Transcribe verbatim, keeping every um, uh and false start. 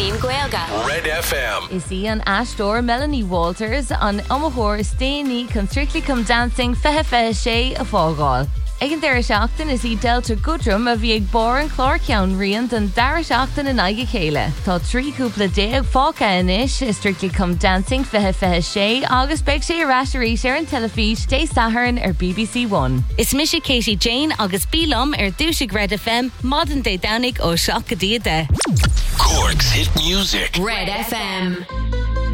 Team Gaelga. Red F M. Is he an Ashdor Melanie Walters on Omahor Steny Come Strictly Come Dancing Fehe Fehe Shay a Fágáil. Egan Dara Seachtain is he Delta Goodrum a bhí ag bar an Clárceann riant an Dara Seachtain in aige chéile. Tá trí cúpla déag fáca inis is Strictly Come Dancing Fehe Fehe Shay agus beag sé a rasherí sé an telefís dé saharan ar B B C One. Is Misha Katie Jane agus Bílum ar dúisig Red F M modern day Downig ó Seach go dia de. Cork's hit music. Red F M.